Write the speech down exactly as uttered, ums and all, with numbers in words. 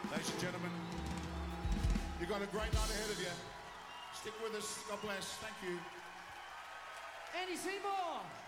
Ladies and gentlemen, you've got a great night ahead of you. Stick with us. God bless. Thank you. Andy Seymour.